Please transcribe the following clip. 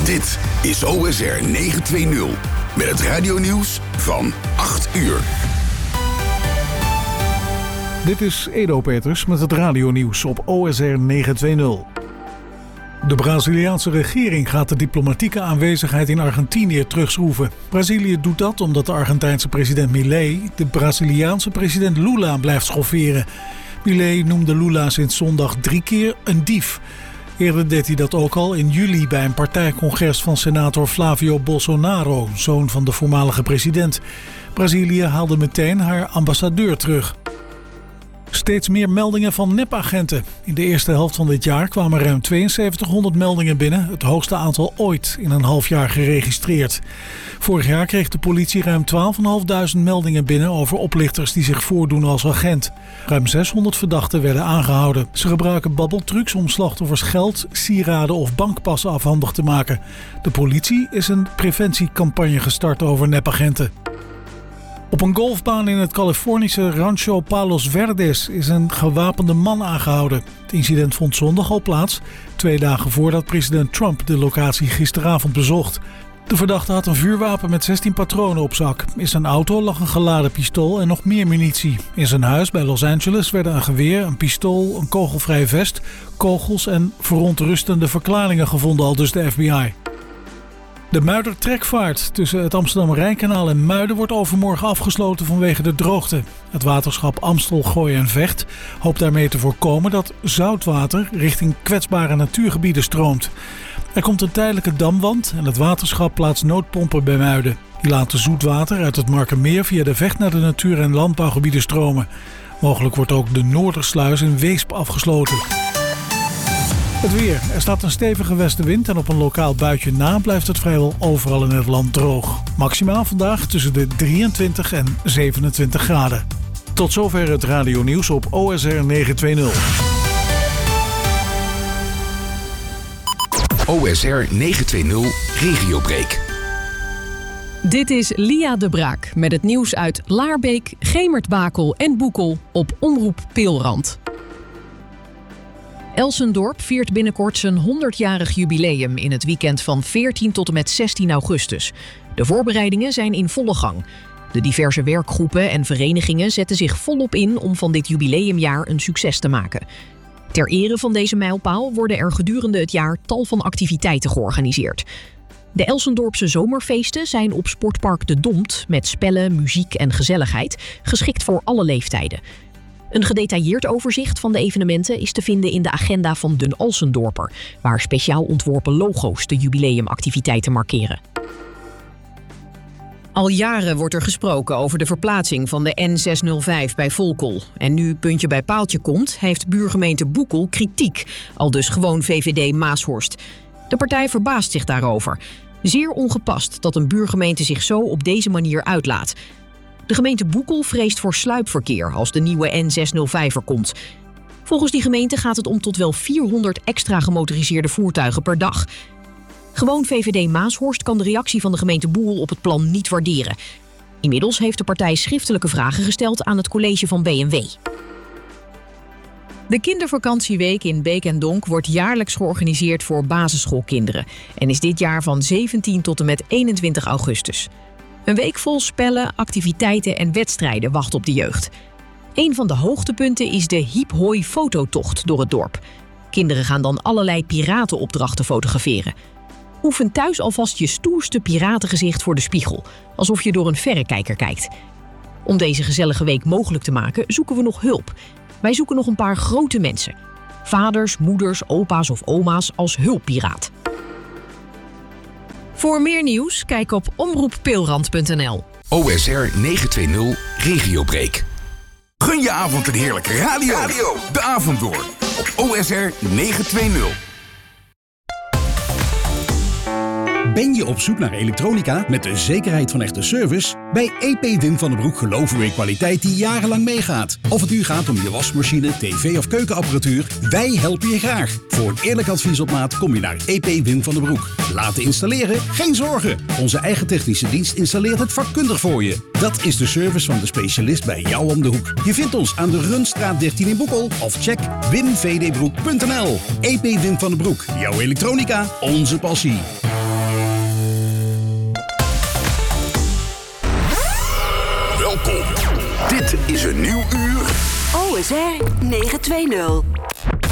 Dit is OSR 920 met het radionieuws van 8 uur. Dit is Edo Peters met het radionieuws op OSR 920. De Braziliaanse regering gaat de diplomatieke aanwezigheid in Argentinië terugschroeven. Brazilië doet dat omdat de Argentijnse president Milei de Braziliaanse president Lula blijft schofferen. Milei noemde Lula sinds zondag 3 keer een dief. Eerder deed hij dat ook al in juli bij een partijcongres van senator Flavio Bolsonaro, zoon van de voormalige president. Brazilië haalde meteen haar ambassadeur terug. Steeds meer meldingen van nepagenten. In de eerste helft van dit jaar kwamen ruim 7200 meldingen binnen, het hoogste aantal ooit in een half jaar geregistreerd. Vorig jaar kreeg de politie ruim 12.500 meldingen binnen over oplichters die zich voordoen als agent. Ruim 600 verdachten werden aangehouden. Ze gebruiken babbeltrucs om slachtoffers geld, sieraden of bankpassen afhandig te maken. De politie is een preventiecampagne gestart over nepagenten. Op een golfbaan in het Californische Rancho Palos Verdes is een gewapende man aangehouden. Het incident vond zondag al plaats, 2 dagen voordat president Trump de locatie gisteravond bezocht. De verdachte had een vuurwapen met 16 patronen op zak. In zijn auto lag een geladen pistool en nog meer munitie. In zijn huis bij Los Angeles werden een geweer, een pistool, een kogelvrij vest, kogels en verontrustende verklaringen gevonden, aldus de FBI. De Muidertrekvaart tussen het Amsterdam-Rijnkanaal en Muiden wordt overmorgen afgesloten vanwege de droogte. Het waterschap Amstel, Gooi en Vecht hoopt daarmee te voorkomen dat zoutwater richting kwetsbare natuurgebieden stroomt. Er komt een tijdelijke damwand en het waterschap plaatst noodpompen bij Muiden. Die laten zoetwater uit het Markermeer via de Vecht naar de natuur- en landbouwgebieden stromen. Mogelijk wordt ook de Noordersluis in Weesp afgesloten. Het weer. Er staat een stevige westenwind en op een lokaal buitje na blijft het vrijwel overal in het land droog. Maximaal vandaag tussen de 23 en 27 graden. Tot zover het radionieuws op OSR 920. OSR 920 Regiobreak. Dit is Lia de Braak met het nieuws uit Laarbeek, Gemert-Bakel en Boekel op Omroep Peelrand. Elsendorp viert binnenkort zijn 100-jarig jubileum in het weekend van 14 tot en met 16 augustus. De voorbereidingen zijn in volle gang. De diverse werkgroepen en verenigingen zetten zich volop in om van dit jubileumjaar een succes te maken. Ter ere van deze mijlpaal worden er gedurende het jaar tal van activiteiten georganiseerd. De Elsendorpse zomerfeesten zijn op Sportpark De Domt met spellen, muziek en gezelligheid, geschikt voor alle leeftijden. Een gedetailleerd overzicht van de evenementen is te vinden in de agenda van Den Alsendorper, waar speciaal ontworpen logo's de jubileumactiviteiten markeren. Al jaren wordt er gesproken over de verplaatsing van de N605 bij Volkel. En nu puntje bij paaltje komt, heeft buurgemeente Boekel kritiek, aldus gewoon VVD Maashorst. De partij verbaast zich daarover. Zeer ongepast dat een buurgemeente zich zo op deze manier uitlaat. De gemeente Boekel vreest voor sluipverkeer als de nieuwe N605 er komt. Volgens die gemeente gaat het om tot wel 400 extra gemotoriseerde voertuigen per dag. Gewoon VVD Maashorst kan de reactie van de gemeente Boel op het plan niet waarderen. Inmiddels heeft de partij schriftelijke vragen gesteld aan het college van B&W. De kindervakantieweek in Beek en Donk wordt jaarlijks georganiseerd voor basisschoolkinderen en is dit jaar van 17 tot en met 21 augustus. Een week vol spellen, activiteiten en wedstrijden wacht op de jeugd. Een van de hoogtepunten is de Hiep-Hoi fototocht door het dorp. Kinderen gaan dan allerlei piratenopdrachten fotograferen. Oefen thuis alvast je stoerste piratengezicht voor de spiegel, alsof je door een verrekijker kijkt. Om deze gezellige week mogelijk te maken zoeken we nog hulp. Wij zoeken nog een paar grote mensen. Vaders, moeders, opa's of oma's als hulppiraat. Voor meer nieuws, kijk op omroeppeelrand.nl. OSR 920 Regiobreak. Gun je avond een heerlijke radio. De avond door op OSR 920. Ben je op zoek naar elektronica met de zekerheid van echte service? Bij EP Wim van den Broek geloven we in kwaliteit die jarenlang meegaat. Of het nu gaat om je wasmachine, tv of keukenapparatuur, wij helpen je graag. Voor een eerlijk advies op maat kom je naar EP Wim van den Broek. Laten installeren? Geen zorgen. Onze eigen technische dienst installeert het vakkundig voor je. Dat is de service van de specialist bij jou om de hoek. Je vindt ons aan de Runstraat 13 in Boekel of check wimvdbroek.nl. EP Wim van den Broek. Jouw elektronica, onze passie. Welkom. Dit is een nieuw uur. OSR 920.